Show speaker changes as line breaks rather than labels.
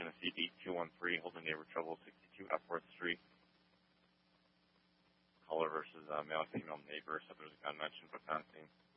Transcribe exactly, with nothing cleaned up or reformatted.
Tennessee D two one three, holding neighbor trouble, sixty-two Epworth Street. Caller versus uh, male and female neighbor, so there's a gun mentioned but found scene.